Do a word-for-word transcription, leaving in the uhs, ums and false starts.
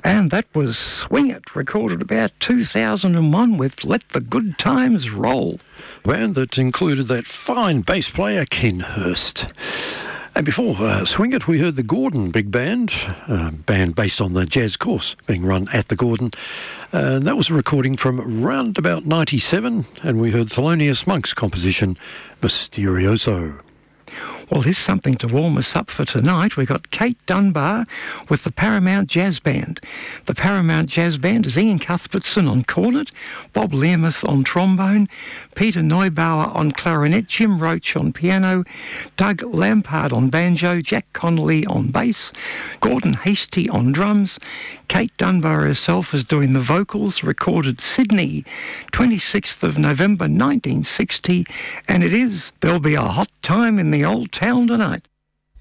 And that was Swing It, recorded about two thousand one with Let the Good Times Roll. Band that included that fine bass player Ken Hurst. And before uh, Swing It, we heard the Gordon Big Band, a band based on the jazz course being run at the Gordon. Uh, and that was a recording from round about ninety-seven, and we heard Thelonious Monk's composition, Mysterioso. Well, here's something to warm us up for tonight. We've got Kate Dunbar with the Paramount Jazz Band. The Paramount Jazz Band is Ian Cuthbertson on cornet, Bob Learmouth on trombone, Peter Neubauer on clarinet, Jim Roach on piano, Doug Lampard on banjo, Jack Connolly on bass, Gordon Hasty on drums. Kate Dunbar herself is doing the vocals, recorded Sydney, twenty-sixth of November nineteen sixty, and it is There'll Be a Hot Time in the Old Town Tonight.